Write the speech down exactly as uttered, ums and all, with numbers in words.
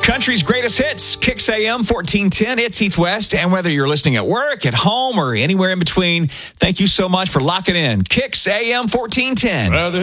Country's greatest hits, Kicks A M fourteen ten. It's Heath West. And whether you're listening at work, at home, or anywhere in between, thank you so much for locking in. Kicks A M fourteen ten.